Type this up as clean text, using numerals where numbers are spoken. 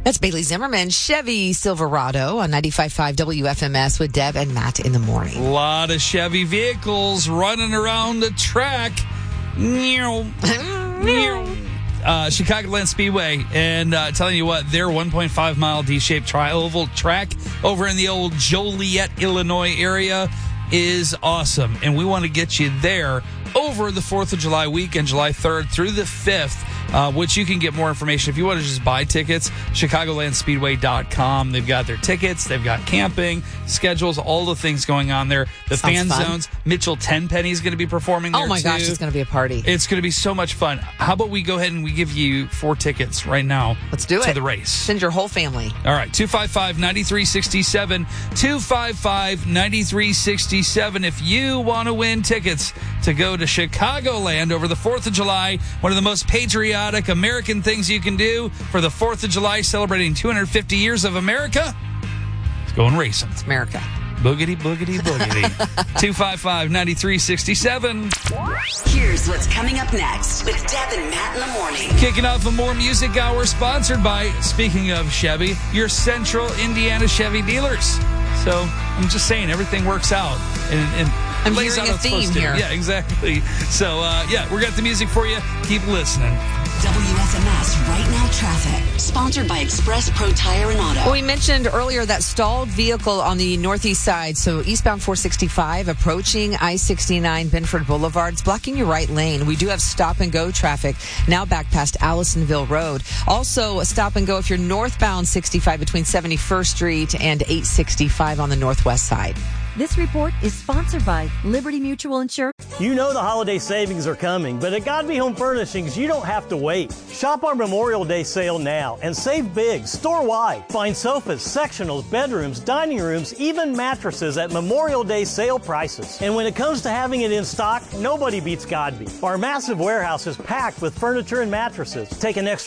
That's Bailey Zimmerman, Chevy Silverado on 95.5 WFMS with Deb and Matt in the morning. A lot of Chevy vehicles running around the track. Chicagoland Speedway, and telling you what, their 1.5 mile D-shaped tri-oval track over in the old Joliet, Illinois area is awesome, and we want to get you there over the 4th of July weekend, July 3rd through the 5th, which you can get more information if you want to just buy tickets, chicagolandspeedway.com. They've got their tickets, they've got camping, schedules, all the things going on there. The fan zones, Mitchell Tenpenny is going to be performing there, Oh my gosh, it's going to be a party. It's going to be so much fun. How about we go ahead and we give you 4 tickets right now? Let's do it. To the race. Send your whole family. All right, 255-9367, 255-9367. If you want to win tickets to go to Chicagoland over the 4th of July, one of the most patriotic American things you can do for the 4th of July, celebrating 250 years of America, it's going racing. It's America. Boogity, boogity, boogity. 255-9367. Here's what's coming up next with Deb and Matt in the morning. Kicking off a More Music Hour sponsored by, speaking of Chevy, your Central Indiana Chevy dealers. So I'm just saying, everything works out. And I'm hearing a theme here. Yeah, exactly. So, we got the music for you. Keep listening. WFMS Right Now Traffic, sponsored by Express Pro Tire and Auto. Well, we mentioned earlier that stalled vehicle on the northeast side, so eastbound 465 approaching I-69 Benford Boulevard. It's blocking your right lane. We do have stop-and-go traffic now back past Allisonville Road. Also, a stop-and-go if you're northbound 65 between 71st Street and 865 on the northwest side. This report is sponsored by Liberty Mutual Insurance. You know the holiday savings are coming, but at Godby Home Furnishings, you don't have to wait. Shop our Memorial Day sale now and save big, store-wide. Find sofas, sectionals, bedrooms, dining rooms, even mattresses at Memorial Day sale prices. And when it comes to having it in stock, nobody beats Godby. Our massive warehouse is packed with furniture and mattresses. Take an extra